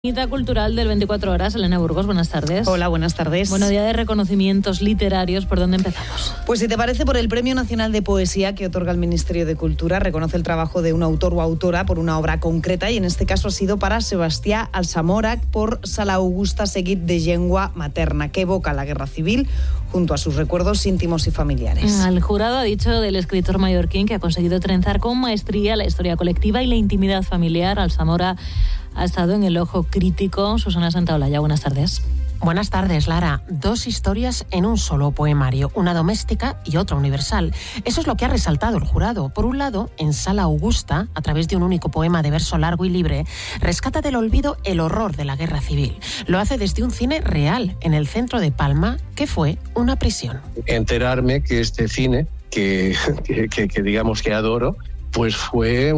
Cita cultural del 24 horas, Elena Burgos, buenas tardes. Hola, buenas tardes. Bueno, día de reconocimientos literarios, ¿por dónde empezamos? Pues si te parece, por el Premio Nacional de Poesía que otorga el Ministerio de Cultura, reconoce el trabajo de un autor o autora por una obra concreta y en este caso ha sido para Sebastià Alsamòrach por Sala Augusta Seguit de Llengua Materna, que evoca la guerra civil junto a sus recuerdos íntimos y familiares. El jurado ha dicho del escritor mallorquín que ha conseguido trenzar con maestría la historia colectiva y la intimidad familiar. Alsamòrach ha estado en el ojo crítico. Susana Santaolalla, buenas tardes. Buenas tardes, Lara. Dos historias en un solo poemario, una doméstica y otra universal. Eso es lo que ha resaltado el jurado. Por un lado, en Sala Augusta, a través de un único poema de verso largo y libre, rescata del olvido el horror de la guerra civil. Lo hace desde un cine real, en el centro de Palma, que fue una prisión. Enterarme que este cine, que digamos que adoro, pues fue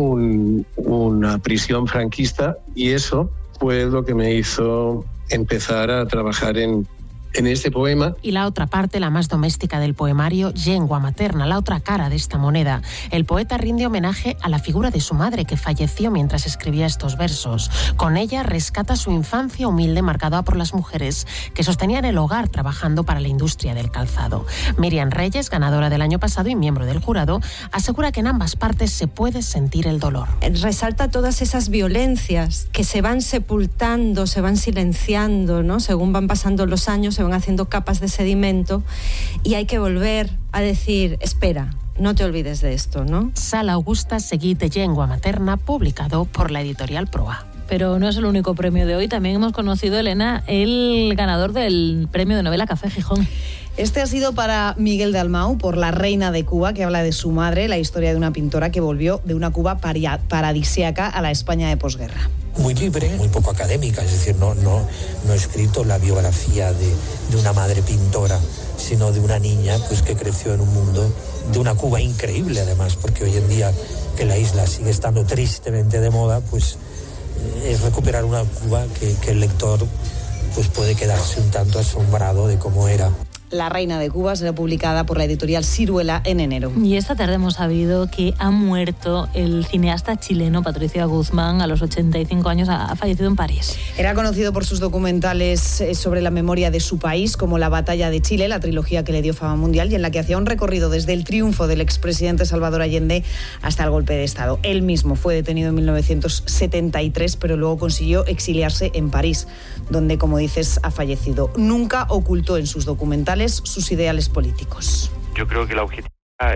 una prisión franquista, y eso fue lo que me hizo empezar a trabajar en este poema. Y la otra parte, la más doméstica del poemario, Llengua Materna, la otra cara de esta moneda. El poeta rinde homenaje a la figura de su madre, que falleció mientras escribía estos versos. Con ella rescata su infancia humilde marcada por las mujeres que sostenían el hogar trabajando para la industria del calzado. Miriam Reyes, ganadora del año pasado y miembro del jurado, asegura que en ambas partes se puede sentir el dolor. Resalta todas esas violencias que se van sepultando, se van silenciando, ¿no? Según van pasando los años, se van haciendo capas de sedimento y hay que volver a decir, espera, no te olvides de esto, ¿no? Sala Augusta Seguit de Llengua Materna, publicado por la editorial Proa. Pero no es el único premio de hoy. También hemos conocido, Elena, el ganador del premio de novela Café Gijón. Este ha sido para Miguel Dalmau por La Reina de Cuba, que habla de su madre, la historia de una pintora que volvió de una Cuba paradisíaca a la España de posguerra. Muy libre, muy poco académica, es decir, no he escrito la biografía de una madre pintora, sino de una niña pues que creció en un mundo de una Cuba increíble, además, porque hoy en día que la isla sigue estando tristemente de moda, pues es recuperar una Cuba que el lector pues puede quedarse un tanto asombrado de cómo era. La Reina de Cuba será publicada por la editorial Siruela en enero. Y esta tarde hemos sabido que ha muerto el cineasta chileno Patricio Guzmán a los 85 años, ha fallecido en París. Era conocido por sus documentales sobre la memoria de su país, como La Batalla de Chile, la trilogía que le dio fama mundial y en la que hacía un recorrido desde el triunfo del expresidente Salvador Allende hasta el golpe de Estado. Él mismo fue detenido en 1973, pero luego consiguió exiliarse en París, donde, como dices, ha fallecido. Nunca ocultó en sus documentales sus ideales políticos. Yo creo que la objetividad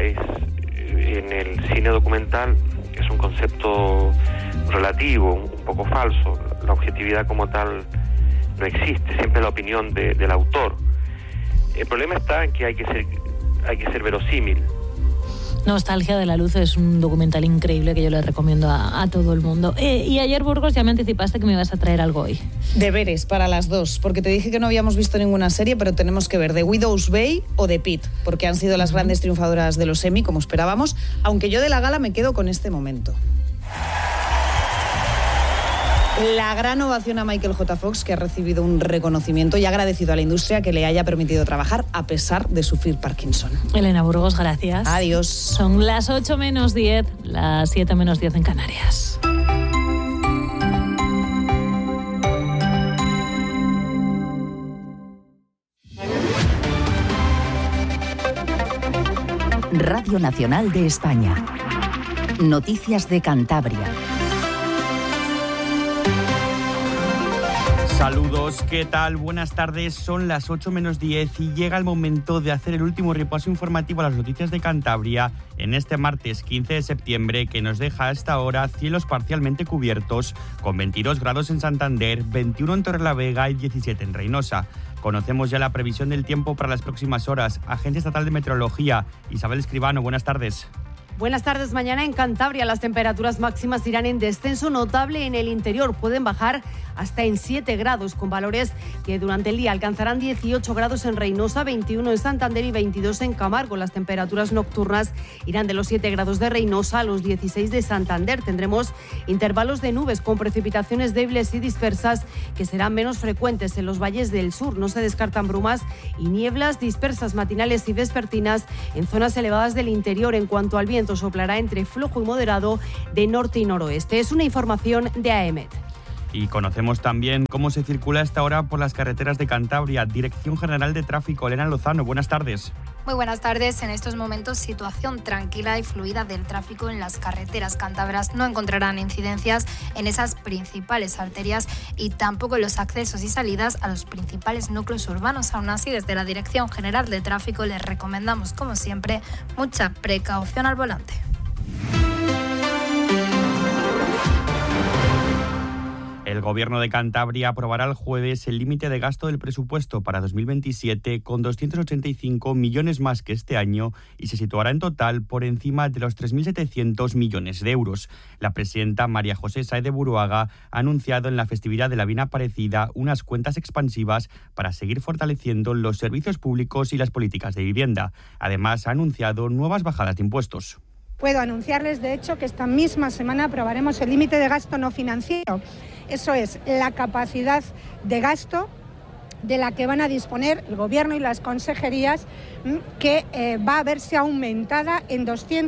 en el cine documental es un concepto relativo, un poco falso. La objetividad como tal no existe, siempre la opinión del autor. El problema está en que hay que ser verosímil. Nostalgia de la luz es un documental increíble que yo le recomiendo a todo el mundo. Y ayer, Burgos, ya me anticipaste que me ibas a traer algo hoy. Deberes para las dos, porque te dije que no habíamos visto ninguna serie, pero tenemos que ver The Widow's Bay o The Pitt, porque han sido las grandes triunfadoras de los Emmy, como esperábamos, aunque yo de la gala me quedo con este momento. La gran ovación a Michael J. Fox, que ha recibido un reconocimiento y ha agradecido a la industria que le haya permitido trabajar a pesar de sufrir Parkinson. Elena Burgos, gracias. Adiós. Son las 8 menos 10, las 7 menos 10 en Canarias. Radio Nacional de España. Noticias de Cantabria. Saludos, ¿qué tal? Buenas tardes, son las 8 menos 10 y llega el momento de hacer el último repaso informativo a las noticias de Cantabria en este martes 15 de septiembre, que nos deja a esta hora cielos parcialmente cubiertos, con 22 grados en Santander, 21 en Torrelavega y 17 en Reynosa. Conocemos ya la previsión del tiempo para las próximas horas. Agencia Estatal de Meteorología, Isabel Escribano, buenas tardes. Buenas tardes. Mañana en Cantabria las temperaturas máximas irán en descenso notable en el interior. Pueden bajar hasta en 7 grados, con valores que durante el día alcanzarán 18 grados en Reynosa, 21 en Santander y 22 en Camargo. Las temperaturas nocturnas irán de los 7 grados de Reynosa a los 16 de Santander. Tendremos intervalos de nubes con precipitaciones débiles y dispersas que serán menos frecuentes en los valles del sur. No se descartan brumas y nieblas dispersas matinales y vespertinas en zonas elevadas del interior. En cuanto al viento, soplará entre flojo y moderado de norte y noroeste. Es una información de AEMET. Y conocemos también cómo se circula a esta hora por las carreteras de Cantabria. Dirección General de Tráfico, Elena Lozano, buenas tardes. Muy buenas tardes. En estos momentos, situación tranquila y fluida del tráfico en las carreteras cántabras. No encontrarán incidencias en esas principales arterias y tampoco en los accesos y salidas a los principales núcleos urbanos. Aún así, desde la Dirección General de Tráfico les recomendamos, como siempre, mucha precaución al volante. El Gobierno de Cantabria aprobará el jueves el límite de gasto del presupuesto para 2027 con 285 millones más que este año y se situará en total por encima de los 3.700 millones de euros. La presidenta María José Sáez de Buruaga ha anunciado en la festividad de la Bien Aparecida unas cuentas expansivas para seguir fortaleciendo los servicios públicos y las políticas de vivienda. Además, ha anunciado nuevas bajadas de impuestos. Puedo anunciarles, de hecho, que esta misma semana aprobaremos el límite de gasto no financiero. Eso es la capacidad de gasto de la que van a disponer el Gobierno y las consejerías, que va a verse aumentada en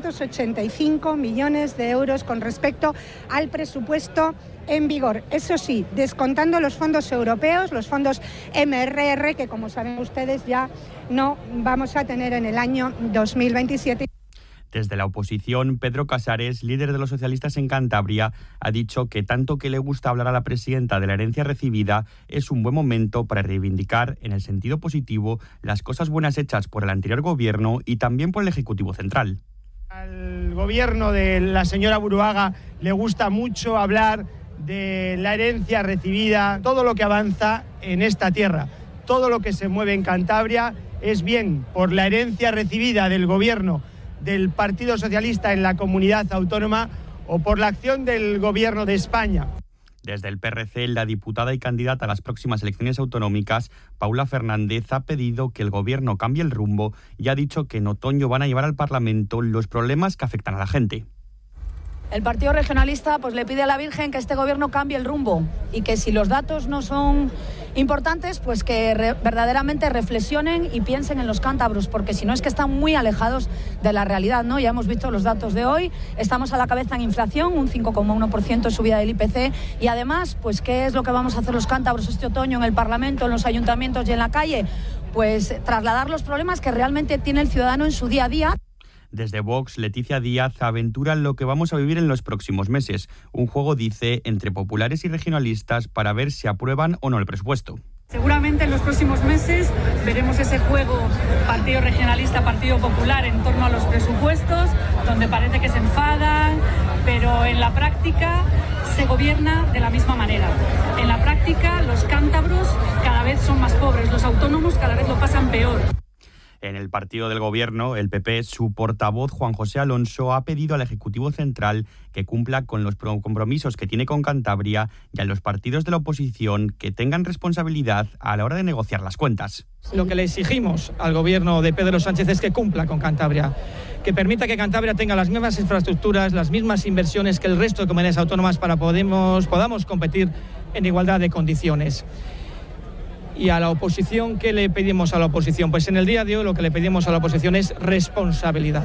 285 millones de euros con respecto al presupuesto en vigor. Eso sí, descontando los fondos europeos, los fondos MRR, que como saben ustedes ya no vamos a tener en el año 2027. Desde la oposición, Pedro Casares, líder de los socialistas en Cantabria, ha dicho que tanto que le gusta hablar a la presidenta de la herencia recibida, es un buen momento para reivindicar, en el sentido positivo, las cosas buenas hechas por el anterior gobierno y también por el Ejecutivo Central. Al gobierno de la señora Buruaga le gusta mucho hablar de la herencia recibida, todo lo que avanza en esta tierra, todo lo que se mueve en Cantabria es bien por la herencia recibida del gobierno del Partido Socialista en la comunidad autónoma o por la acción del Gobierno de España. Desde el PRC, la diputada y candidata a las próximas elecciones autonómicas, Paula Fernández, ha pedido que el Gobierno cambie el rumbo y ha dicho que en otoño van a llevar al Parlamento los problemas que afectan a la gente. El Partido Regionalista le pide a la Virgen que este Gobierno cambie el rumbo y que si los datos no son importantes, pues que verdaderamente reflexionen y piensen en los cántabros, porque si no es que están muy alejados de la realidad, ¿no? Ya hemos visto los datos de hoy, estamos a la cabeza en inflación, un 5,1% de subida del IPC y además, pues ¿qué es lo que vamos a hacer los cántabros este otoño en el Parlamento, en los ayuntamientos y en la calle? Pues trasladar los problemas que realmente tiene el ciudadano en su día a día. Desde Vox, Leticia Díaz aventura lo que vamos a vivir en los próximos meses. Un juego, dice, entre populares y regionalistas para ver si aprueban o no el presupuesto. Seguramente en los próximos meses veremos ese juego Partido Regionalista, Partido Popular en torno a los presupuestos, donde parece que se enfadan, pero en la práctica se gobierna de la misma manera. En la práctica los cántabros cada vez son más pobres, los autónomos cada vez lo pasan peor. En el partido del Gobierno, el PP, su portavoz Juan José Alonso ha pedido al Ejecutivo Central que cumpla con los compromisos que tiene con Cantabria y a los partidos de la oposición que tengan responsabilidad a la hora de negociar las cuentas. Lo que le exigimos al Gobierno de Pedro Sánchez es que cumpla con Cantabria, que permita que Cantabria tenga las mismas infraestructuras, las mismas inversiones que el resto de comunidades autónomas para podamos competir en igualdad de condiciones. Y a la oposición, ¿qué le pedimos a la oposición? Pues en el día de hoy lo que le pedimos a la oposición es responsabilidad.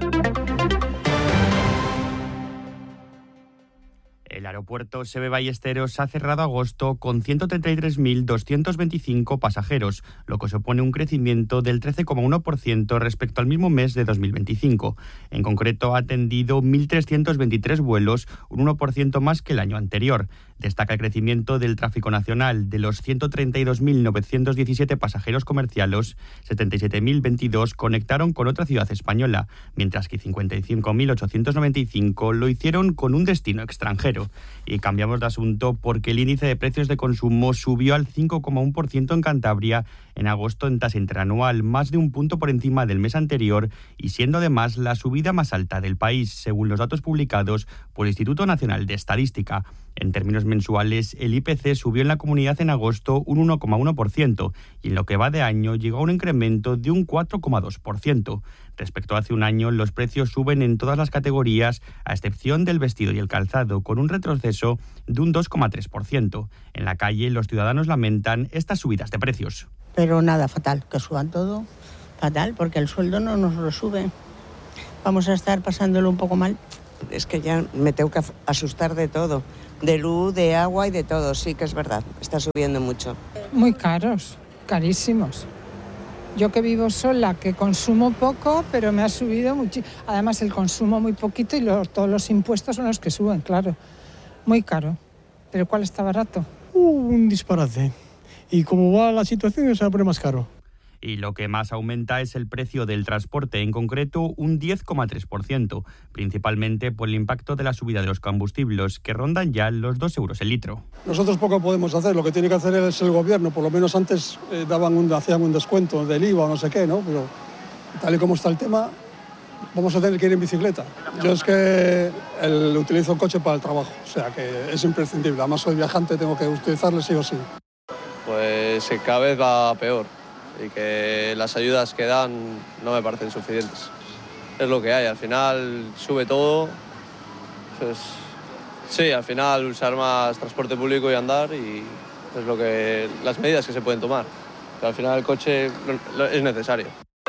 El aeropuerto Seve Ballesteros ha cerrado agosto con 133.225 pasajeros, lo que supone un crecimiento del 13,1% respecto al mismo mes de 2025. En concreto, ha atendido 1.323 vuelos, un 1% más que el año anterior. Destaca el crecimiento del tráfico nacional. De los 132.917 pasajeros comerciales, 77.022 conectaron con otra ciudad española, mientras que 55.895 lo hicieron con un destino extranjero. Y cambiamos de asunto porque el índice de precios de consumo subió al 5,1% en Cantabria en agosto en tasa interanual, más de un punto por encima del mes anterior y siendo además la subida más alta del país, según los datos publicados por el Instituto Nacional de Estadística. En términos mensuales, el IPC subió en la comunidad en agosto un 1,1% y en lo que va de año llegó a un incremento de un 4,2%. Respecto a hace un año, los precios suben en todas las categorías, a excepción del vestido y el calzado, con un retroceso de un 2,3%. En la calle, los ciudadanos lamentan estas subidas de precios. Pero nada, fatal, que suban todo, fatal, porque el sueldo no nos lo sube. Vamos a estar pasándolo un poco mal. Es que ya me tengo que asustar de todo, de luz, de agua y de todo. Sí que es verdad, está subiendo mucho. Muy caros, carísimos. Yo que vivo sola, que consumo poco, pero me ha subido mucho. Además, el consumo muy poquito y todos los impuestos son los que suben, claro. Muy caro. ¿Pero cuál está barato? Un disparate. Y como va la situación, se va a poner más caro. Y lo que más aumenta es el precio del transporte, en concreto un 10,3%, principalmente por el impacto de la subida de los combustibles, que rondan ya los 2 euros el litro. Nosotros poco podemos hacer, lo que tiene que hacer es el gobierno, por lo menos antes hacían un descuento del IVA o no sé qué, ¿no? Pero tal y como está el tema, vamos a tener que ir en bicicleta. Yo es que utilizo el coche para el trabajo, o sea que es imprescindible, además soy viajante, tengo que utilizarlo sí o sí. Pues cada vez va peor. Y que las ayudas que dan no me parecen suficientes. Es lo que hay, al final sube todo. Pues, sí, al final usar más transporte público y andar y es las medidas que se pueden tomar. Pero al final el coche es necesario.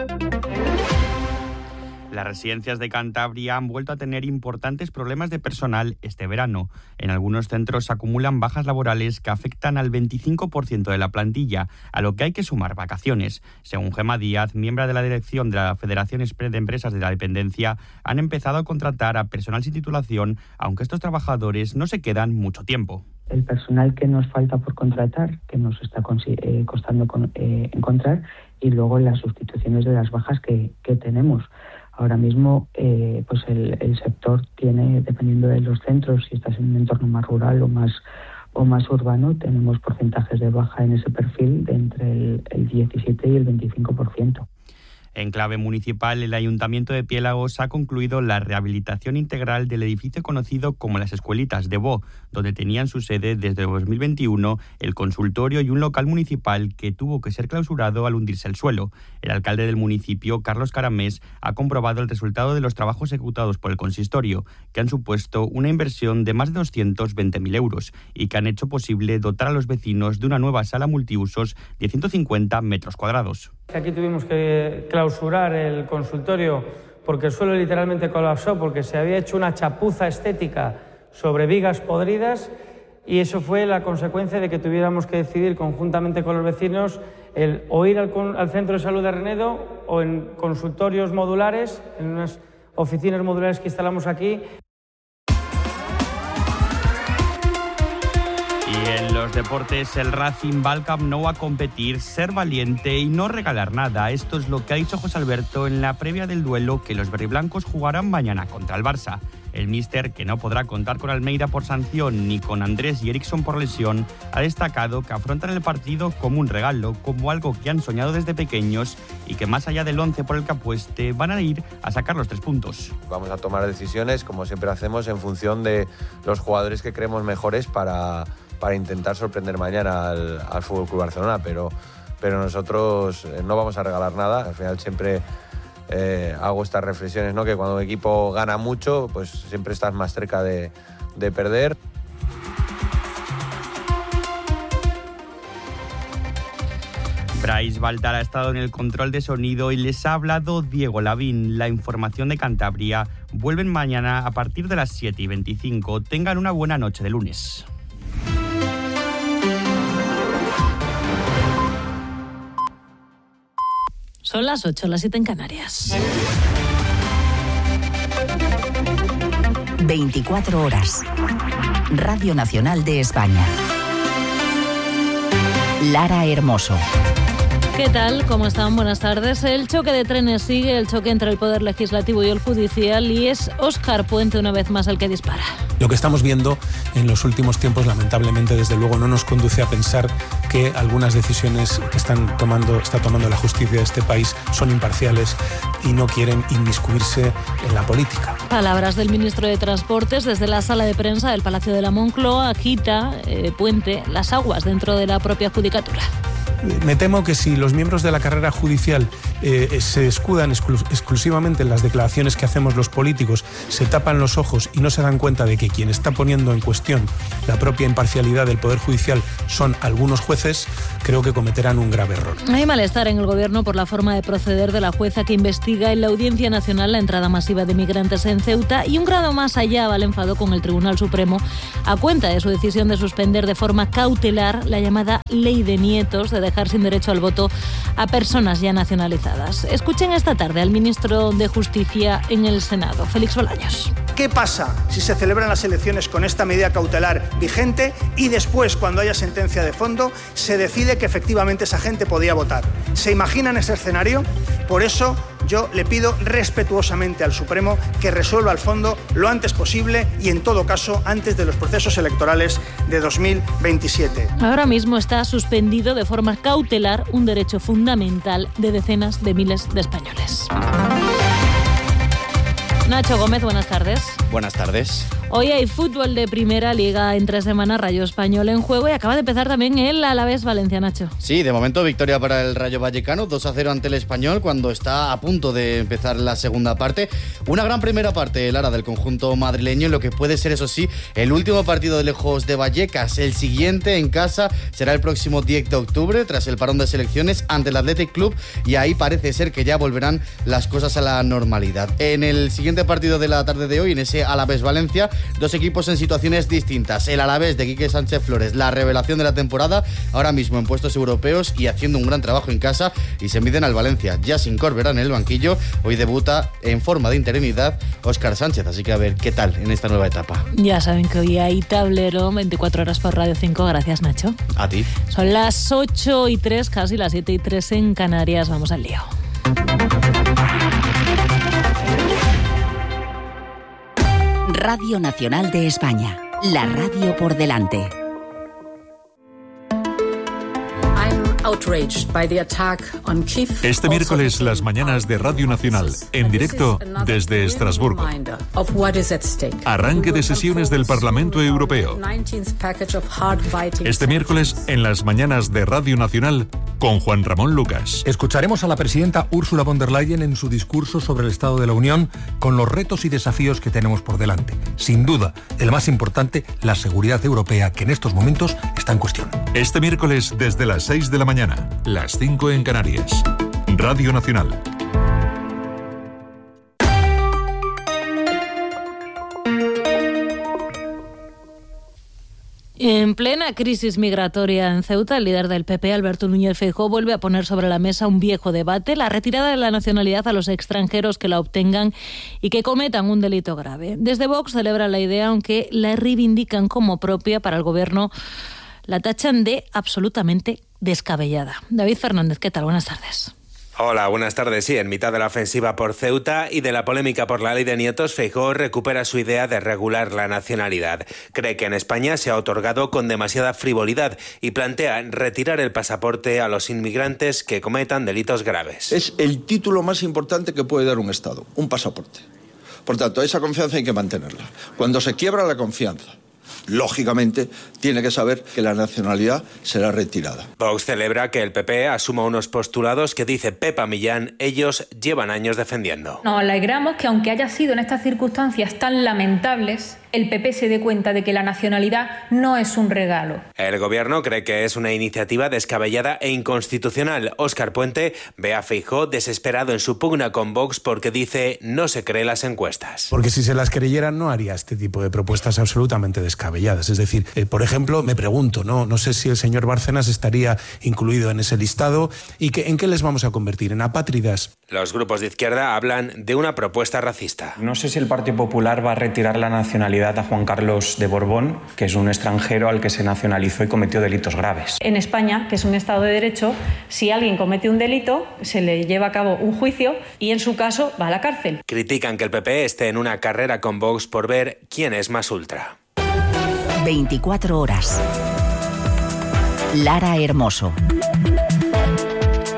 Las residencias de Cantabria han vuelto a tener importantes problemas de personal este verano. En algunos centros se acumulan bajas laborales que afectan al 25% de la plantilla, a lo que hay que sumar vacaciones. Según Gemma Díaz, miembro de la dirección de la Federación de Empresas de la Dependencia, han empezado a contratar a personal sin titulación, aunque estos trabajadores no se quedan mucho tiempo. El personal que nos falta por contratar, que nos está costando encontrar, y luego las sustituciones de las bajas que tenemos. Ahora mismo pues el sector tiene, dependiendo de los centros, si estás en un entorno más rural o más urbano, tenemos porcentajes de baja en ese perfil de entre el 17 y el 25%. En clave municipal, el Ayuntamiento de Piélagos ha concluido la rehabilitación integral del edificio conocido como las Escuelitas de Bo, donde tenían su sede desde 2021 el consultorio y un local municipal que tuvo que ser clausurado al hundirse el suelo. El alcalde del municipio, Carlos Caramés, ha comprobado el resultado de los trabajos ejecutados por el consistorio, que han supuesto una inversión de más de 220.000 euros y que han hecho posible dotar a los vecinos de una nueva sala multiusos de 150 metros cuadrados. Aquí tuvimos que clausurar el consultorio porque el suelo literalmente colapsó, porque se había hecho una chapuza estética sobre vigas podridas, y eso fue la consecuencia de que tuviéramos que decidir conjuntamente con los vecinos el o ir al centro de salud de Renedo o en consultorios modulares, en unas oficinas modulares que instalamos aquí. En los deportes, el Racing va al Camp Nou a competir, ser valiente y no regalar nada. Esto es lo que ha dicho José Alberto en la previa del duelo que los verdiblancos jugarán mañana contra el Barça. El míster, que no podrá contar con Almeida por sanción ni con Andrés y Eriksson por lesión, ha destacado que afrontan el partido como un regalo, como algo que han soñado desde pequeños y que más allá del 11 por el que apueste, van a ir a sacar los 3 puntos. Vamos a tomar decisiones, como siempre hacemos, en función de los jugadores que creemos mejores para intentar sorprender mañana al FC Barcelona, pero nosotros no vamos a regalar nada. Al final siempre hago estas reflexiones, ¿no? Que cuando un equipo gana mucho, pues siempre estás más cerca de perder. Brais Baltar ha estado en el control de sonido y les ha hablado Diego Lavín. La información de Cantabria. Vuelven mañana a partir de las 7:25. Tengan una buena noche de lunes. Son las 8, las 7 en Canarias. 24 horas. Radio Nacional de España. Lara Hermoso. ¿Qué tal? ¿Cómo están? Buenas tardes. El choque de trenes sigue, el choque entre el Poder Legislativo y el Judicial, y es Óscar Puente una vez más el que dispara. Lo que estamos viendo en los últimos tiempos, lamentablemente, desde luego, no nos conduce a pensar que algunas decisiones que está tomando la justicia de este país son imparciales y no quieren inmiscuirse en la política. Palabras del ministro de Transportes desde la sala de prensa del Palacio de la Moncloa. Agita Puente las aguas dentro de la propia judicatura. Me temo que si los miembros de la carrera judicial se escudan exclusivamente en las declaraciones que hacemos los políticos, se tapan los ojos y no se dan cuenta de que quien está poniendo en cuestión la propia imparcialidad del Poder Judicial son algunos jueces, creo que cometerán un grave error. Hay malestar en el Gobierno por la forma de proceder de la jueza que investiga en la Audiencia Nacional la entrada masiva de migrantes en Ceuta, y un grado más allá va el enfado con el Tribunal Supremo a cuenta de su decisión de suspender de forma cautelar la llamada Ley de Nietos, de dejar sin derecho al voto a personas ya nacionalizadas. Escuchen esta tarde al ministro de Justicia en el Senado, Félix Bolaños. ¿Qué pasa si se celebran las elecciones con esta medida cautelar vigente y después, cuando haya sentencia de fondo, se decide que efectivamente esa gente podía votar? ¿Se imaginan ese escenario? Por eso yo le pido respetuosamente al Supremo que resuelva al fondo lo antes posible y, en todo caso, antes de los procesos electorales de 2027. Ahora mismo está suspendido de forma cautelar un derecho fundamental de decenas de miles de españoles. Nacho Gómez, buenas tardes. Buenas tardes. Hoy hay fútbol de Primera Liga entre semana, Rayo Español en juego, y acaba de empezar también el Alavés Valencia, Nacho. Sí, de momento victoria para el Rayo Vallecano, 2-0 ante el Español cuando está a punto de empezar la segunda parte. Una gran primera parte, Lara, del conjunto madrileño, en lo que puede ser, eso sí, el último partido de lejos de Vallecas. El siguiente en casa será el próximo 10 de octubre, tras el parón de selecciones ante el Athletic Club, y ahí parece ser que ya volverán las cosas a la normalidad. En el siguiente partido de la tarde de hoy, en ese Alavés Valencia, dos equipos en situaciones distintas. El Alavés de Quique Sánchez Flores, la revelación de la temporada, ahora mismo en puestos europeos y haciendo un gran trabajo en casa, y se miden al Valencia, ya sin Corberá en el banquillo. Hoy debuta en forma de interinidad Óscar Sánchez, así que a ver qué tal en esta nueva etapa. Ya saben que hoy hay tablero, 24 horas por Radio 5. Gracias, Nacho. A ti. Son las 8:03, casi las 7:03 en Canarias. Vamos al lío. Radio Nacional de España, la radio por delante. Este miércoles, las mañanas de Radio Nacional, en directo desde Estrasburgo. Arranque de sesiones del Parlamento Europeo. Este miércoles, en las mañanas de Radio Nacional, con Juan Ramón Lucas. Escucharemos a la presidenta Ursula von der Leyen en su discurso sobre el Estado de la Unión, con los retos y desafíos que tenemos por delante. Sin duda, el más importante, la seguridad europea, que en estos momentos está en cuestión. Este miércoles, desde las 6 de la mañana, las 5 en Canarias. Radio Nacional. En plena crisis migratoria en Ceuta, el líder del PP, Alberto Núñez Feijóo, vuelve a poner sobre la mesa un viejo debate: la retirada de la nacionalidad a los extranjeros que la obtengan y que cometan un delito grave. Desde Vox celebran la idea, aunque la reivindican como propia. Para el Gobierno la tachan de absolutamente descabellada. David Fernández, ¿qué tal? Buenas tardes. Hola, buenas tardes. Sí, en mitad de la ofensiva por Ceuta y de la polémica por la ley de nietos, Feijóo recupera su idea de regular la nacionalidad. Cree que en España se ha otorgado con demasiada frivolidad y plantea retirar el pasaporte a los inmigrantes que cometan delitos graves. Es el título más importante que puede dar un Estado, un pasaporte. Por tanto, esa confianza hay que mantenerla. Cuando se quiebra la confianza, lógicamente, tiene que saber que la nacionalidad será retirada. Vox celebra que el PP asuma unos postulados que, dice Pepa Millán, ellos llevan años defendiendo. Nos alegramos que, aunque haya sido en estas circunstancias tan lamentables, el PP se dé cuenta de que la nacionalidad no es un regalo. El Gobierno cree que es una iniciativa descabellada e inconstitucional. Óscar Puente ve a Feijóo desesperado en su pugna con Vox porque, dice, no se cree las encuestas. Porque si se las creyeran no haría este tipo de propuestas absolutamente descabelladas. Es decir, por ejemplo, me pregunto, no sé si el señor Bárcenas estaría incluido en ese listado y ¿en qué les vamos a convertir? ¿En apátridas? Los grupos de izquierda hablan de una propuesta racista. No sé si el Partido Popular va a retirar la nacionalidad a Juan Carlos de Borbón, que es un extranjero al que se nacionalizó y cometió delitos graves. En España, que es un Estado de Derecho, si alguien comete un delito, se le lleva a cabo un juicio y, en su caso, va a la cárcel. Critican que el PP esté en una carrera con Vox por ver quién es más ultra. 24 horas. Lara Hermoso.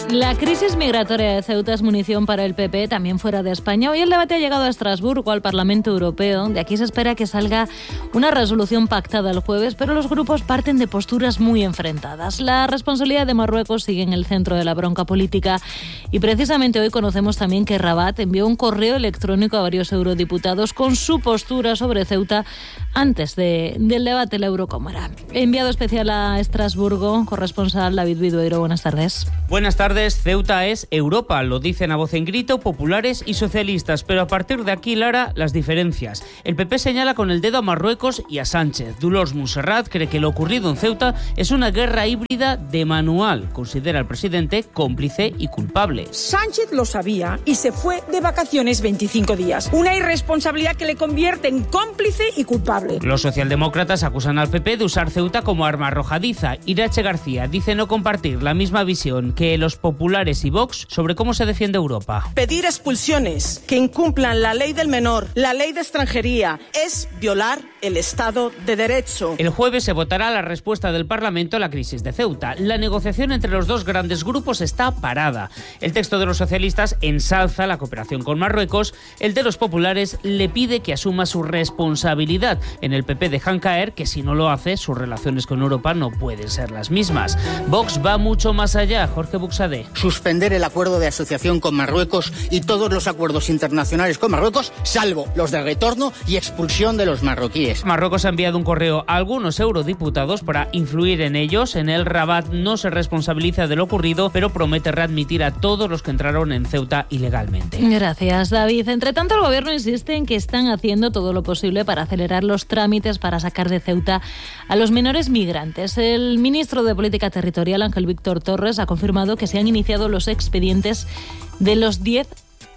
La crisis migratoria de Ceuta es munición para el PP, también fuera de España. Hoy el debate ha llegado a Estrasburgo, al Parlamento Europeo. De aquí se espera que salga una resolución pactada el jueves, pero los grupos parten de posturas muy enfrentadas. La responsabilidad de Marruecos sigue en el centro de la bronca política y precisamente hoy conocemos también que Rabat envió un correo electrónico a varios eurodiputados con su postura sobre Ceuta antes del debate en la Eurocámara. Enviado especial a Estrasburgo, corresponsal David Vidueiro, buenas tardes. Buenas tardes. Ceuta es Europa, lo dicen a voz en grito populares y socialistas, pero a partir de aquí, Lara, las diferencias. El PP señala con el dedo a Marruecos y a Sánchez. Dolors Montserrat cree que lo ocurrido en Ceuta es una guerra híbrida de manual. Considera al presidente cómplice y culpable. Sánchez lo sabía y se fue de vacaciones 25 días. Una irresponsabilidad que le convierte en cómplice y culpable. Los socialdemócratas acusan al PP de usar Ceuta como arma arrojadiza. Irache García dice no compartir la misma visión que los populares y Vox sobre cómo se defiende Europa. Pedir expulsiones que incumplan la ley del menor, la ley de extranjería, es violar el Estado de Derecho. El jueves se votará la respuesta del Parlamento a la crisis de Ceuta. La negociación entre los dos grandes grupos está parada. El texto de los socialistas ensalza la cooperación con Marruecos. El de los populares le pide que asuma su responsabilidad. En el PP dejan caer que si no lo hace, sus relaciones con Europa no pueden ser las mismas. Vox va mucho más allá. Jorge Buxadé. Suspender el acuerdo de asociación con Marruecos y todos los acuerdos internacionales con Marruecos, salvo los de retorno y expulsión de los marroquíes. Marruecos ha enviado un correo a algunos eurodiputados para influir en ellos. En el Rabat no se responsabiliza de lo ocurrido, pero promete readmitir a todos los que entraron en Ceuta ilegalmente. Gracias, David. Entre tanto, el gobierno insiste en que están haciendo todo lo posible para acelerar los trámites para sacar de Ceuta a los menores migrantes. El ministro de Política Territorial, Ángel Víctor Torres, ha confirmado que se han iniciado los expedientes de los 10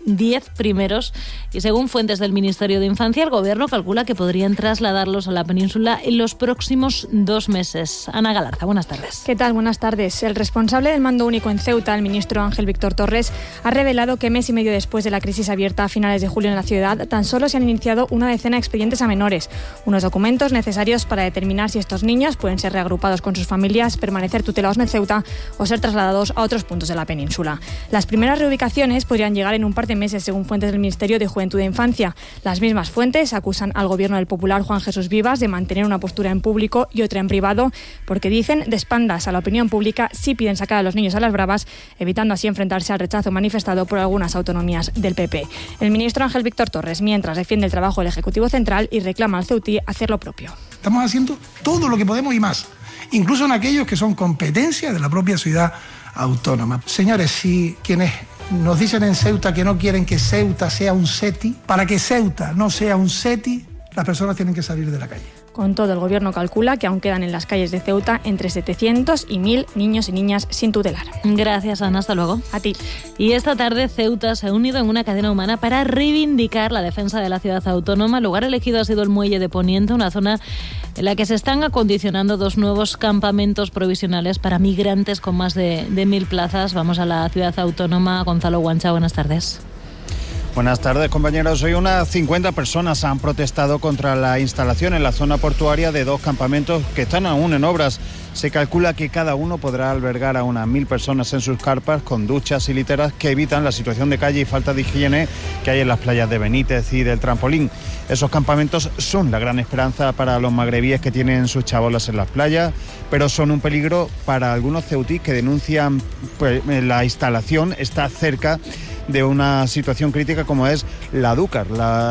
primeros y según fuentes del Ministerio de Infancia, el Gobierno calcula que podrían trasladarlos a la península en los próximos 2 meses. Ana Galarza, buenas tardes. ¿Qué tal? Buenas tardes. El responsable del mando único en Ceuta, el ministro Ángel Víctor Torres, ha revelado que mes y medio después de la crisis abierta a finales de julio en la ciudad, tan solo se han iniciado una decena de expedientes a menores, unos documentos necesarios para determinar si estos niños pueden ser reagrupados con sus familias, permanecer tutelados en Ceuta o ser trasladados a otros puntos de la península. Las primeras reubicaciones podrían llegar en un par de meses, según fuentes del Ministerio de Juventud e Infancia. Las mismas fuentes acusan al gobierno del popular Juan Jesús Vivas de mantener una postura en público y otra en privado, porque dicen, de espaldas a la opinión pública, sí piden sacar a los niños a las bravas, evitando así enfrentarse al rechazo manifestado por algunas autonomías del PP. El ministro Ángel Víctor Torres, mientras, defiende el trabajo del Ejecutivo Central y reclama al ceutí hacer lo propio. Estamos haciendo todo lo que podemos y más, incluso en aquellos que son competencia de la propia ciudad autónoma. Señores, si quienes nos dicen en Ceuta que no quieren que Ceuta sea un SETI, para que Ceuta no sea un SETI, las personas tienen que salir de la calle. Con todo, el Gobierno calcula que aún quedan en las calles de Ceuta entre 700 y 1.000 niños y niñas sin tutelar. Gracias, Ana. Hasta luego. A ti. Y esta tarde Ceuta se ha unido en una cadena humana para reivindicar la defensa de la ciudad autónoma. El lugar elegido ha sido el Muelle de Poniente, una zona en la que se están acondicionando 2 nuevos campamentos provisionales para migrantes con más de 1.000 plazas. Vamos a la ciudad autónoma. Gonzalo Guancha, buenas tardes. Buenas tardes, compañeros. Hoy unas 50 personas han protestado contra la instalación en la zona portuaria de 2 campamentos que están aún en obras. Se calcula que cada uno podrá albergar a unas 1.000 personas en sus carpas con duchas y literas que evitan la situación de calle y falta de higiene que hay en las playas de Benítez y del Trampolín. Esos campamentos son la gran esperanza para los magrebíes que tienen sus chabolas en las playas, pero son un peligro para algunos ceutís que denuncian pues, la instalación está cerca de una situación crítica como es la Dúcar,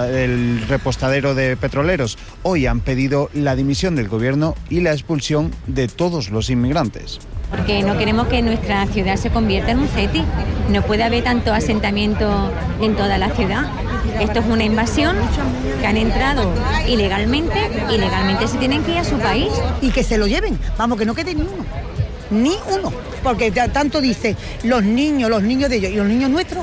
el repostadero de petroleros. Hoy han pedido la dimisión del gobierno y la expulsión de todos los inmigrantes. Porque no queremos que nuestra ciudad se convierta en un CETI. No puede haber tanto asentamiento en toda la ciudad. Esto es una invasión que han entrado ilegalmente se tienen que ir a su país. Y que se lo lleven, vamos, que no quede ni uno, porque tanto dice los niños de ellos y los niños nuestros.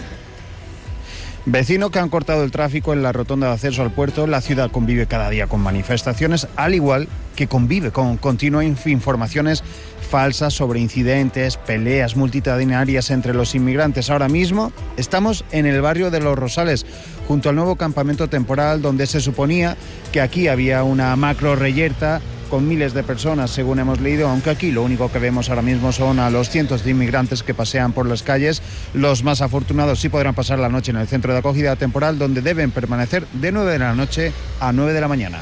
Vecinos que han cortado el tráfico en la rotonda de acceso al puerto. La ciudad convive cada día con manifestaciones, al igual que convive con continuas informaciones falsas sobre incidentes, peleas multitudinarias entre los inmigrantes. Ahora mismo estamos en el barrio de Los Rosales, junto al nuevo campamento temporal donde se suponía que aquí había una macro reyerta con miles de personas, según hemos leído, aunque aquí lo único que vemos ahora mismo son a los cientos de inmigrantes que pasean por las calles. Los más afortunados sí podrán pasar la noche en el centro de acogida temporal, donde deben permanecer de 9 de la noche a 9 de la mañana.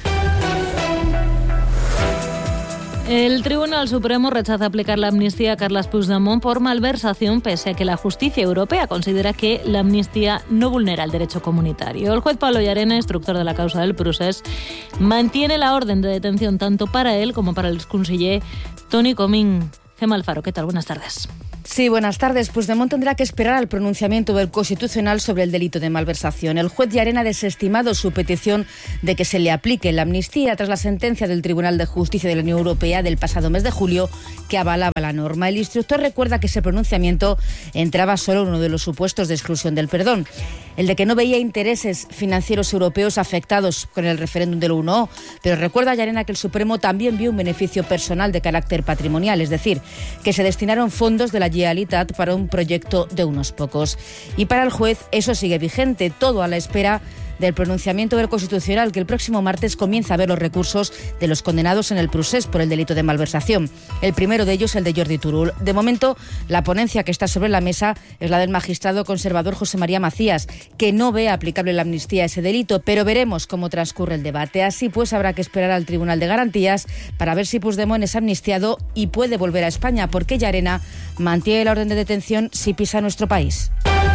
El Tribunal Supremo rechaza aplicar la amnistía a Carles Puigdemont por malversación, pese a que la justicia europea considera que la amnistía no vulnera el derecho comunitario. El juez Pablo Llarena, instructor de la causa del procés, mantiene la orden de detención tanto para él como para el exconseller Toni Comín. Gemma Alfaro, ¿qué tal? Buenas tardes. Sí, buenas tardes. Puigdemont tendrá que esperar al pronunciamiento del Constitucional sobre el delito de malversación. El juez Llarena ha desestimado su petición de que se le aplique la amnistía tras la sentencia del Tribunal de Justicia de la Unión Europea del pasado mes de julio que avalaba la norma. El instructor recuerda que ese pronunciamiento entraba solo en uno de los supuestos de exclusión del perdón, el de que no veía intereses financieros europeos afectados con el referéndum del 1O, pero recuerda a Llarena que el Supremo también vio un beneficio personal de carácter patrimonial, es decir, que se destinaron fondos de la Generalitat para un proyecto de unos pocos. Y para el juez eso sigue vigente, todo a la espera del pronunciamiento del Constitucional, que el próximo martes comienza a ver los recursos de los condenados en el procés por el delito de malversación. El primero de ellos, el de Jordi Turull. De momento, la ponencia que está sobre la mesa es la del magistrado conservador José María Macías, que no ve aplicable la amnistía a ese delito, pero veremos cómo transcurre el debate. Así pues, habrá que esperar al Tribunal de Garantías para ver si Puigdemont es amnistiado y puede volver a España, porque Llarena mantiene la orden de detención si pisa nuestro país.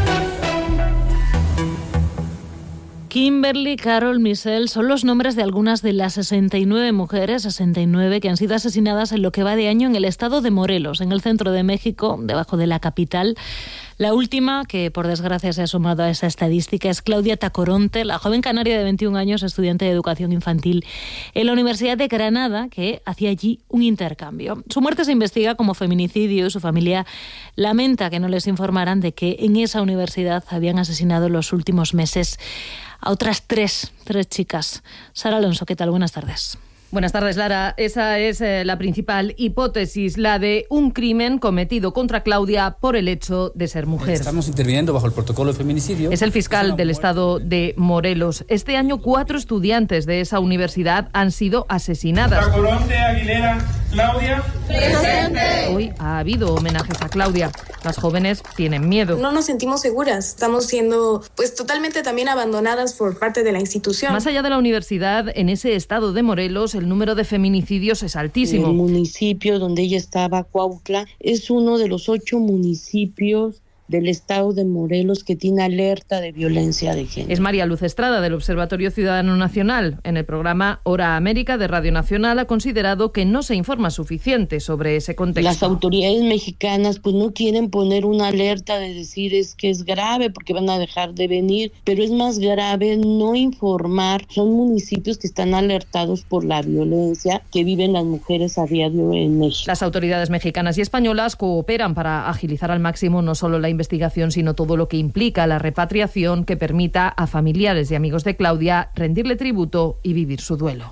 Kimberly, Carol, Michelle son los nombres de algunas de las 69 mujeres, 69 que han sido asesinadas en lo que va de año en el estado de Morelos, en el centro de México, debajo de la capital. La última, que por desgracia se ha sumado a esa estadística, es Claudia Tacoronte, la joven canaria de 21 años, estudiante de educación infantil en la Universidad de Granada, que hacía allí un intercambio. Su muerte se investiga como feminicidio y su familia lamenta que no les informaran de que en esa universidad habían asesinado en los últimos meses a otras tres chicas. Sara Alonso, ¿qué tal? Buenas tardes. Buenas tardes, Lara. Esa es la principal hipótesis, la de un crimen cometido contra Claudia por el hecho de ser mujer. Estamos interviniendo bajo el protocolo de feminicidio. Es el fiscal del estado de Morelos. Este año 4 estudiantes de esa universidad han sido asesinadas. Tacoronte, Aguilera, Claudia. ¡Presente! Hoy ha habido homenajes a Claudia. Las jóvenes tienen miedo. No nos sentimos seguras. Estamos siendo totalmente también abandonadas por parte de la institución. Más allá de la universidad, en ese estado de Morelos, el número de feminicidios es altísimo. El municipio donde ella estaba, Cuautla, es uno de los 8 municipios del estado de Morelos que tiene alerta de violencia de género. Es María Luz Estrada, del Observatorio Ciudadano Nacional. En el programa Hora América de Radio Nacional ha considerado que no se informa suficiente sobre ese contexto. Las autoridades mexicanas no quieren poner una alerta de decir es que es grave porque van a dejar de venir, pero es más grave no informar. Son municipios que están alertados por la violencia que viven las mujeres a diario en México. Las autoridades mexicanas y españolas cooperan para agilizar al máximo no solo la investigación, sino todo lo que implica la repatriación que permita a familiares y amigos de Claudia rendirle tributo y vivir su duelo.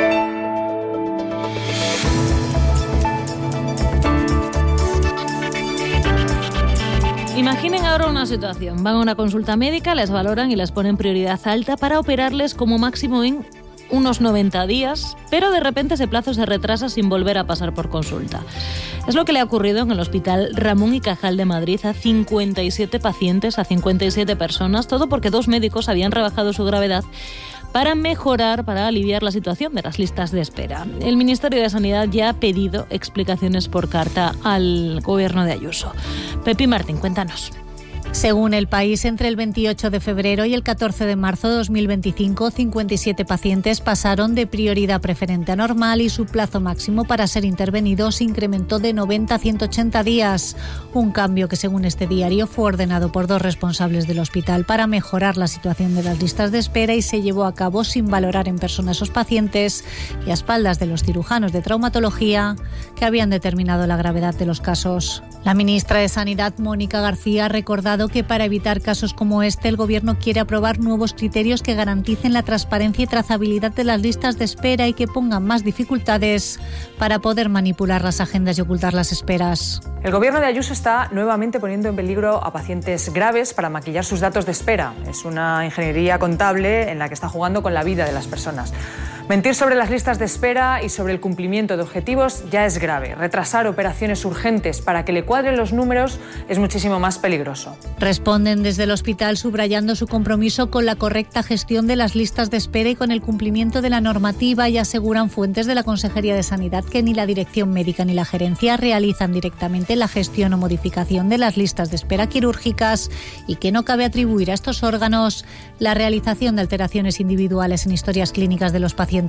Imaginen ahora una situación. Van a una consulta médica, les valoran y les ponen prioridad alta para operarles como máximo en unos 90 días, pero de repente ese plazo se retrasa sin volver a pasar por consulta. Es lo que le ha ocurrido en el Hospital Ramón y Cajal de Madrid a 57 pacientes, a 57 personas, todo porque 2 médicos habían rebajado su gravedad para mejorar, para aliviar la situación de las listas de espera. El Ministerio de Sanidad ya ha pedido explicaciones por carta al gobierno de Ayuso. Pepi Martín, cuéntanos. Según El País, entre el 28 de febrero y el 14 de marzo de 2025, 57 pacientes pasaron de prioridad preferente a normal y su plazo máximo para ser intervenidos se incrementó de 90 a 180 días. Un cambio que, según este diario, fue ordenado por 2 responsables del hospital para mejorar la situación de las listas de espera y se llevó a cabo sin valorar en persona a esos pacientes y a espaldas de los cirujanos de traumatología que habían determinado la gravedad de los casos. La ministra de Sanidad, Mónica García, ha recordado que para evitar casos como este, el Gobierno quiere aprobar nuevos criterios que garanticen la transparencia y trazabilidad de las listas de espera y que pongan más dificultades para poder manipular las agendas y ocultar las esperas. El gobierno de Ayuso está nuevamente poniendo en peligro a pacientes graves para maquillar sus datos de espera. Es una ingeniería contable en la que está jugando con la vida de las personas. Mentir sobre las listas de espera y sobre el cumplimiento de objetivos ya es grave. Retrasar operaciones urgentes para que le cuadren los números es muchísimo más peligroso. Responden desde el hospital subrayando su compromiso con la correcta gestión de las listas de espera y con el cumplimiento de la normativa, y aseguran fuentes de la Consejería de Sanidad que ni la Dirección Médica ni la Gerencia realizan directamente la gestión o modificación de las listas de espera quirúrgicas y que no cabe atribuir a estos órganos la realización de alteraciones individuales en historias clínicas de los pacientes.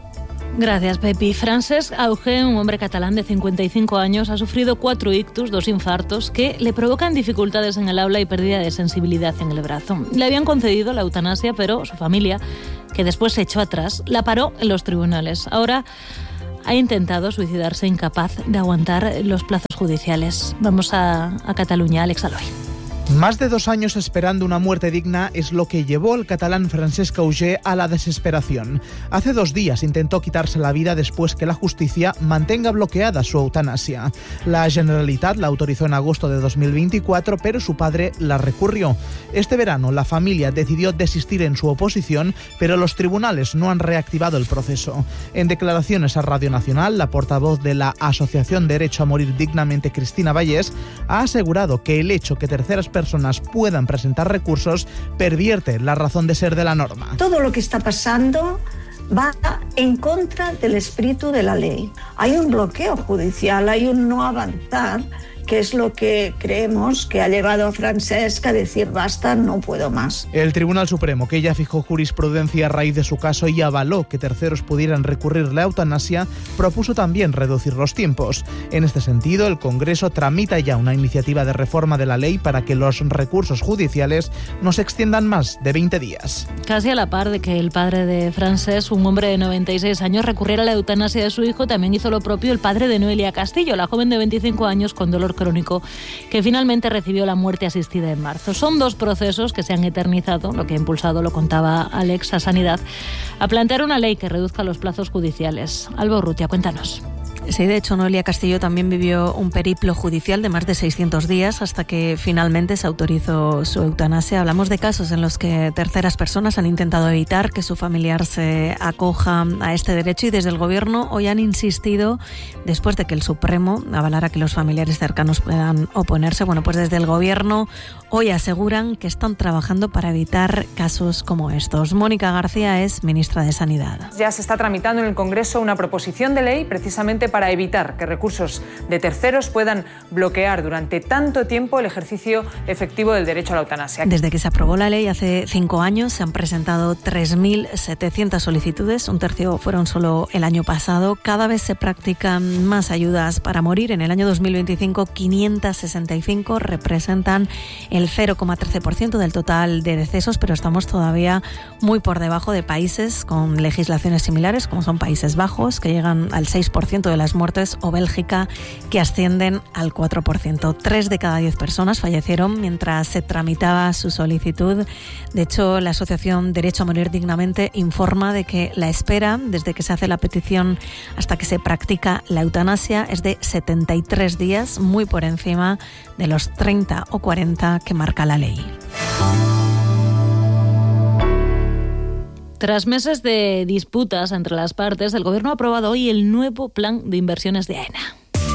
Gracias, Pepi. Francesc Auger, un hombre catalán de 55 años, ha sufrido 4 ictus, 2 infartos, que le provocan dificultades en el habla y pérdida de sensibilidad en el brazo. Le habían concedido la eutanasia, pero su familia, que después se echó atrás, la paró en los tribunales. Ahora ha intentado suicidarse, incapaz de aguantar los plazos judiciales. Vamos a Cataluña, Alex Aloy. Más de 2 años esperando una muerte digna es lo que llevó al catalán Francesc Auger a la desesperación. Hace 2 días intentó quitarse la vida después que la justicia mantenga bloqueada su eutanasia. La Generalitat la autorizó en agosto de 2024, pero su padre la recurrió. Este verano la familia decidió desistir en su oposición, pero los tribunales no han reactivado el proceso. En declaraciones a Radio Nacional, la portavoz de la Asociación Derecho a Morir Dignamente, Cristina Vallés, ha asegurado que el hecho que terceras personas puedan presentar recursos pervierte la razón de ser de la norma. Todo lo que está pasando va en contra del espíritu de la ley. Hay un bloqueo judicial, hay un no avanzar, que es lo que creemos que ha llegado a Francesc a decir basta, no puedo más. El Tribunal Supremo, que ya fijó jurisprudencia a raíz de su caso y avaló que terceros pudieran recurrir la eutanasia, propuso también reducir los tiempos. En este sentido, el Congreso tramita ya una iniciativa de reforma de la ley para que los recursos judiciales no se extiendan más de 20 días. Casi a la par de que el padre de Francesc, un hombre de 96 años, recurriera a la eutanasia de su hijo, también hizo lo propio el padre de Noelia Castillo, la joven de 25 años con dolor crónico, que finalmente recibió la muerte asistida en marzo. Son 2 procesos que se han eternizado, lo que ha impulsado, lo contaba Alex, a Sanidad, a plantear una ley que reduzca los plazos judiciales. Alba Urrutia, cuéntanos. Sí, de hecho, Noelia Castillo también vivió un periplo judicial de más de 600 días hasta que finalmente se autorizó su eutanasia. Hablamos de casos en los que terceras personas han intentado evitar que su familiar se acoja a este derecho, y desde el Gobierno hoy han insistido, después de que el Supremo avalara que los familiares cercanos puedan oponerse, bueno, pues desde el Gobierno hoy aseguran que están trabajando para evitar casos como estos. Mónica García es ministra de Sanidad. Ya se está tramitando en el Congreso una proposición de ley precisamente para evitar que recursos de terceros puedan bloquear durante tanto tiempo el ejercicio efectivo del derecho a la eutanasia. Desde que se aprobó la ley hace 5 años se han presentado 3.700 solicitudes, 1/3 fueron solo el año pasado. Cada vez se practican más ayudas para morir. En el año 2025, 565 representan el 0,13% del total de decesos, pero estamos todavía muy por debajo de países con legislaciones similares, como son Países Bajos, que llegan al 6% de las muertes, o Bélgica, que ascienden al 4%. 3 de cada 10 personas fallecieron mientras se tramitaba su solicitud. De hecho, la Asociación Derecho a Morir Dignamente informa de que la espera, desde que se hace la petición hasta que se practica la eutanasia, es de 73 días, muy por encima de los 30 o 40 que marca la ley. Tras meses de disputas entre las partes, el Gobierno ha aprobado hoy el nuevo plan de inversiones de AENA.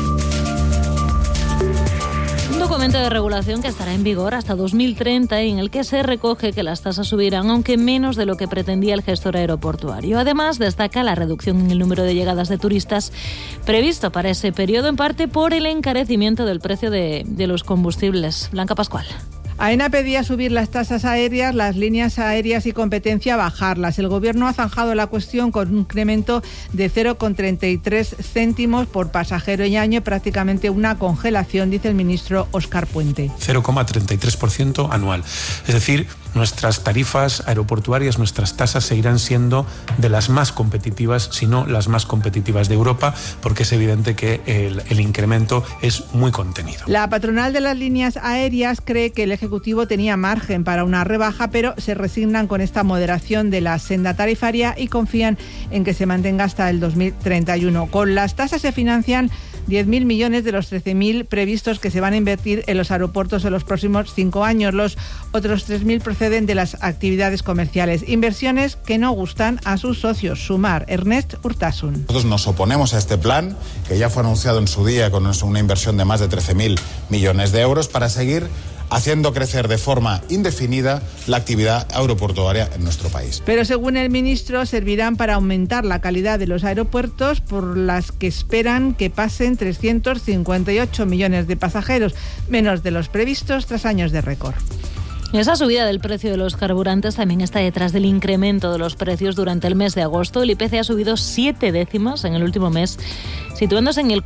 Un documento de regulación que estará en vigor hasta 2030 y en el que se recoge que las tasas subirán, aunque menos de lo que pretendía el gestor aeroportuario. Además, destaca la reducción en el número de llegadas de turistas previsto para ese periodo, en parte por el encarecimiento del precio de los combustibles. Blanca Pascual. AENA pedía subir las tasas aéreas, las líneas aéreas y competencia bajarlas. El Gobierno ha zanjado la cuestión con un incremento de 0,33 céntimos por pasajero y año, prácticamente una congelación, dice el ministro Óscar Puente. 0,33% anual. Es decir, nuestras tarifas aeroportuarias, nuestras tasas seguirán siendo de las más competitivas, si no las más competitivas de Europa, porque es evidente que el incremento es muy contenido. La patronal de las líneas aéreas cree que el Ejecutivo tenía margen para una rebaja, pero se resignan con esta moderación de la senda tarifaria y confían en que se mantenga hasta el 2031. Con las tasas se financian 10.000 millones de los 13.000 previstos que se van a invertir en los aeropuertos en los próximos 5 años. Los otros 3.000 proceden de las actividades comerciales. Inversiones que no gustan a sus socios. Sumar. Ernest Urtasun. Nosotros nos oponemos a este plan, que ya fue anunciado en su día con una inversión de más de 13.000 millones de euros para seguir haciendo crecer de forma indefinida la actividad aeroportuaria en nuestro país. Pero según el ministro, servirán para aumentar la calidad de los aeropuertos, por las que esperan que pasen 358 millones de pasajeros, menos de los previstos tras años de récord. Esa subida del precio de los carburantes también está detrás del incremento de los precios durante el mes de agosto. El IPC ha subido 7 décimas en el último mes, situándose en el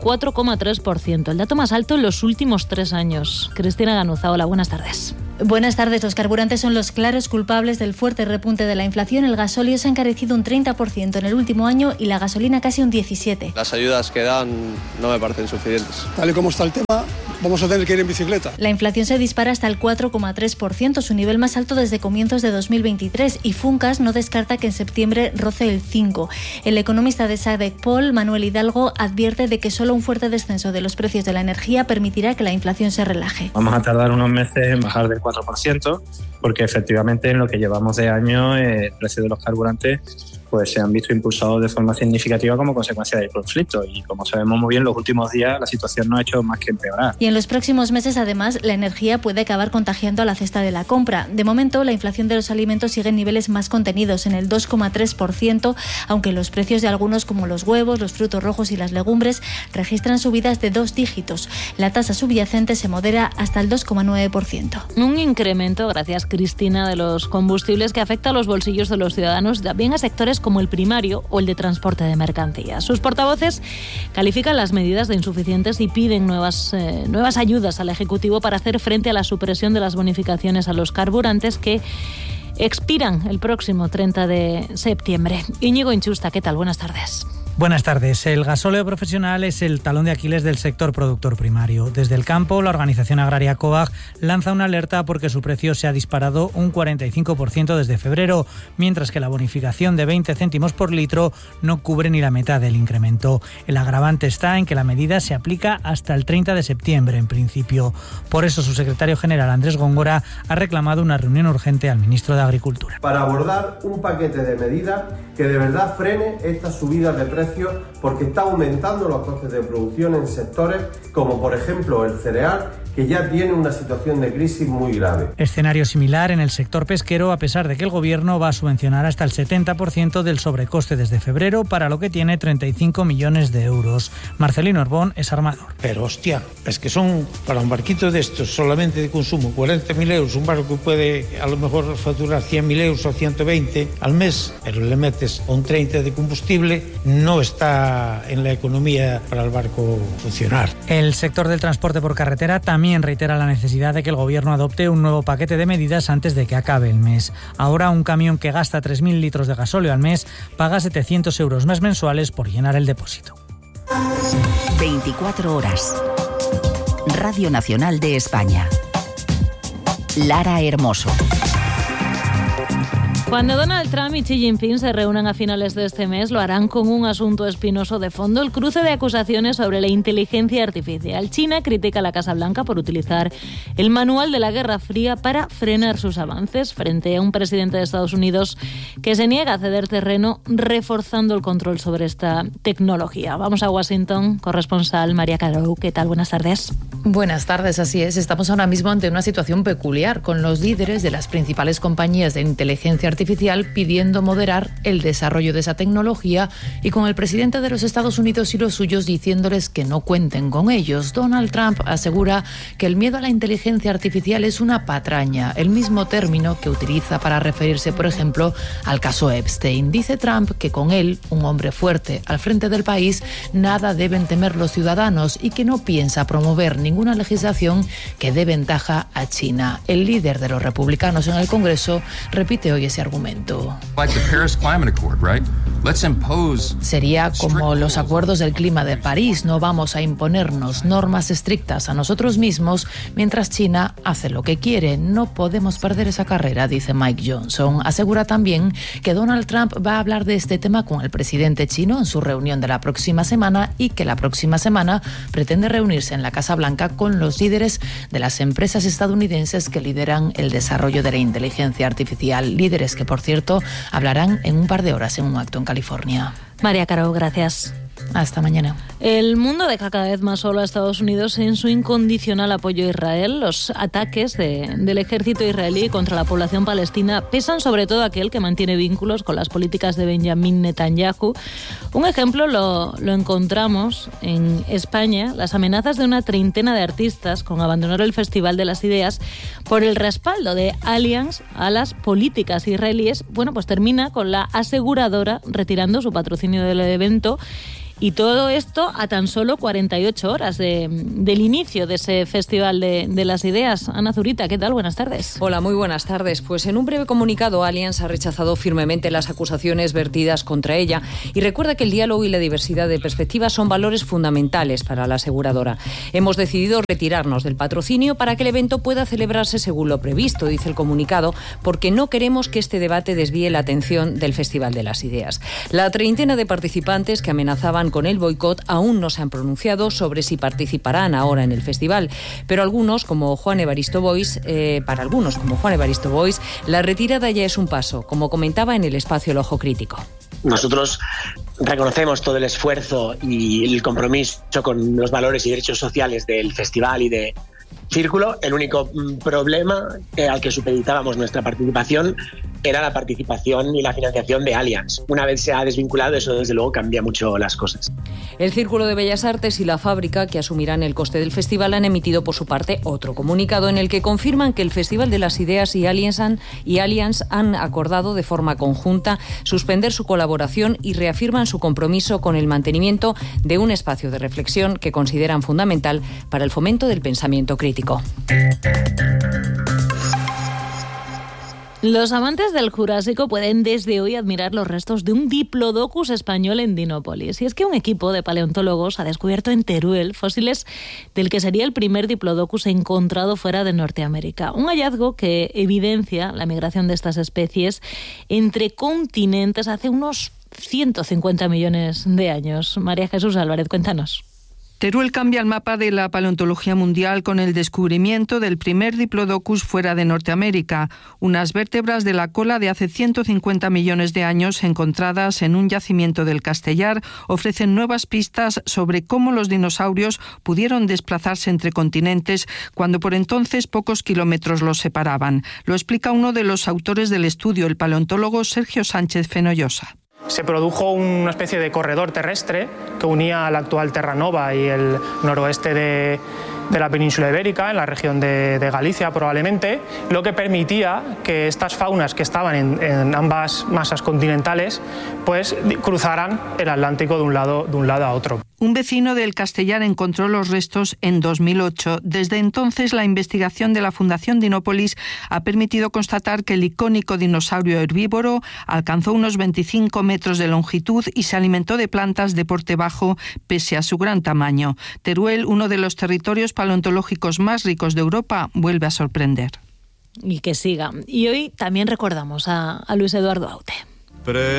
4,3%, el dato más alto en los últimos 3 años. Cristina Ganuzaola, buenas tardes. Buenas tardes. Los carburantes son los claros culpables del fuerte repunte de la inflación. El gasóleo se ha encarecido un 30% en el último año y la gasolina casi un 17%. Las ayudas que dan no me parecen suficientes. Tal y como está el tema, vamos a tener que ir en bicicleta. La inflación se dispara hasta el 4,3%, su nivel más alto desde comienzos de 2023, y Funcas no descarta que en septiembre roce el 5%. El economista de SADEC-Pol, Manuel Hidalgo, advierte de que solo un fuerte descenso de los precios de la energía permitirá que la inflación se relaje. Vamos a tardar unos meses en bajar del 4%, porque efectivamente en lo que llevamos de año el precio de los carburantes pues se han visto impulsados de forma significativa como consecuencia del conflicto, y como sabemos muy bien, los últimos días la situación no ha hecho más que empeorar. Y en los próximos meses, además, la energía puede acabar contagiando a la cesta de la compra. De momento, la inflación de los alimentos sigue en niveles más contenidos, en el 2,3%, aunque los precios de algunos como los huevos, los frutos rojos y las legumbres registran subidas de 2 dígitos. La tasa subyacente se modera hasta el 2,9%. Un incremento, gracias Cristina, de los combustibles que afecta a los bolsillos de los ciudadanos, también a sectores como el primario o el de transporte de mercancías. Sus portavoces califican las medidas de insuficientes y piden nuevas ayudas al Ejecutivo para hacer frente a la supresión de las bonificaciones a los carburantes que expiran el próximo 30 de septiembre. Íñigo Inchusta, ¿qué tal? Buenas tardes. Buenas tardes. El gasóleo profesional es el talón de Aquiles del sector productor primario. Desde el campo, la organización agraria COAG lanza una alerta porque su precio se ha disparado un 45% desde febrero, mientras que la bonificación de 20 céntimos por litro no cubre ni la mitad del incremento. El agravante está en que la medida se aplica hasta el 30 de septiembre, en principio. Por eso, su secretario general, Andrés Góngora, ha reclamado una reunión urgente al ministro de Agricultura. Para abordar un paquete de medidas que de verdad frene estas subidas de precios, porque está aumentando los costes de producción en sectores como por ejemplo el cereal, que ya tiene una situación de crisis muy grave. Escenario similar en el sector pesquero, a pesar de que el Gobierno va a subvencionar hasta el 70% del sobrecoste desde febrero, para lo que tiene 35 millones de euros. Marcelino Orbón es armador. Pero hostia, es que son para un barquito de estos solamente de consumo 40.000 euros, un barco que puede a lo mejor facturar 100.000 euros o 120 al mes, pero le metes un 30 de combustible, no está en la economía para el barco funcionar. El sector del transporte por carretera también reitera la necesidad de que el Gobierno adopte un nuevo paquete de medidas antes de que acabe el mes. Ahora, un camión que gasta 3.000 litros de gasóleo al mes paga 700 euros más mensuales por llenar el depósito. 24 horas. Radio Nacional de España. Lara Hermoso. Cuando Donald Trump y Xi Jinping se reúnan a finales de este mes, lo harán con un asunto espinoso de fondo: el cruce de acusaciones sobre la inteligencia artificial. China critica a la Casa Blanca por utilizar el manual de la Guerra Fría para frenar sus avances, frente a un presidente de Estados Unidos que se niega a ceder terreno, reforzando el control sobre esta tecnología. Vamos a Washington, corresponsal María Carou. ¿Qué tal? Buenas tardes. Buenas tardes, así es. Estamos ahora mismo ante una situación peculiar, con los líderes de las principales compañías de inteligencia artificial pidiendo moderar el desarrollo de esa tecnología, y con el presidente de los Estados Unidos y los suyos diciéndoles que no cuenten con ellos. Donald Trump asegura que el miedo a la inteligencia artificial es una patraña, el mismo término que utiliza para referirse, por ejemplo, al caso Epstein. Dice Trump que con él, un hombre fuerte al frente del país, nada deben temer los ciudadanos, y que no piensa promover ningún ninguna legislación que dé ventaja a China. El líder de los republicanos en el Congreso repite hoy ese argumento. Sería como los acuerdos del clima de París. No vamos a imponernos normas estrictas a nosotros mismos mientras China hace lo que quiere. No podemos perder esa carrera, dice Mike Johnson. Asegura también que Donald Trump va a hablar de este tema con el presidente chino en su reunión de la próxima semana y que la próxima semana pretende reunirse en la Casa Blanca con los líderes de las empresas estadounidenses que lideran el desarrollo de la inteligencia artificial. Líderes que, por cierto, hablarán en un par de horas en un acto en California. María Caro, gracias. Hasta mañana. El mundo deja cada vez más solo a Estados Unidos en su incondicional apoyo a Israel. Los ataques del ejército israelí contra la población palestina pesan sobre todo aquel que mantiene vínculos con las políticas de Benjamín Netanyahu. Un ejemplo lo encontramos en España, las amenazas de una treintena de artistas con abandonar el Festival de las Ideas por el respaldo de Allianz a las políticas israelíes. Bueno, pues termina con la aseguradora retirando su patrocinio del evento. Y todo esto a tan solo 48 horas del inicio de ese Festival de las Ideas. Ana Zurita, ¿qué tal? Buenas tardes. Hola, muy buenas tardes. Pues en un breve comunicado, Allianz ha rechazado firmemente las acusaciones vertidas contra ella y recuerda que el diálogo y la diversidad de perspectivas son valores fundamentales para la aseguradora. Hemos decidido retirarnos del patrocinio para que el evento pueda celebrarse según lo previsto, dice el comunicado, porque no queremos que este debate desvíe la atención del Festival de las Ideas. La treintena de participantes que amenazaban con el boicot aún no se han pronunciado sobre si participarán ahora en el festival, pero algunos, como Juan Evaristo Boix, la retirada ya es un paso, como comentaba en el espacio El Ojo Crítico. Nosotros reconocemos todo el esfuerzo y el compromiso con los valores y derechos sociales del festival y de Círculo. El único problema al que supeditábamos nuestra participación era la participación y la financiación de Allianz. Una vez se ha desvinculado, eso desde luego cambia mucho las cosas. El Círculo de Bellas Artes y la Fábrica, que asumirán el coste del festival, han emitido por su parte otro comunicado en el que confirman que el Festival de las Ideas y Allianz han acordado de forma conjunta suspender su colaboración y reafirman su compromiso con el mantenimiento de un espacio de reflexión que consideran fundamental para el fomento del pensamiento crítico. Los amantes del Jurásico pueden desde hoy admirar los restos de un diplodocus español en Dinópolis. Y es que un equipo de paleontólogos ha descubierto en Teruel fósiles del que sería el primer diplodocus encontrado fuera de Norteamérica. Un hallazgo que evidencia la migración de estas especies entre continentes hace unos 150 millones de años. María Jesús Álvarez, cuéntanos. Teruel cambia el mapa de la paleontología mundial con el descubrimiento del primer diplodocus fuera de Norteamérica, unas vértebras de la cola de hace 150 millones de años encontradas en un yacimiento del Castellar ofrecen nuevas pistas sobre cómo los dinosaurios pudieron desplazarse entre continentes cuando por entonces pocos kilómetros los separaban. Lo explica uno de los autores del estudio, el paleontólogo Sergio Sánchez Fenollosa. Se produjo una especie de corredor terrestre que unía la actual Terranova y el noroeste de la península ibérica, en la región de Galicia probablemente, lo que permitía que estas faunas que estaban en ambas masas continentales pues cruzaran el Atlántico de un lado a otro. Un vecino del Castellar encontró los restos en 2008. Desde entonces, la investigación de la Fundación Dinópolis ha permitido constatar que el icónico dinosaurio herbívoro alcanzó unos 25 metros de longitud y se alimentó de plantas de porte bajo pese a su gran tamaño. Teruel, uno de los territorios paleontológicos más ricos de Europa, vuelve a sorprender. Y que siga. Y hoy también recordamos a Luis Eduardo Aute.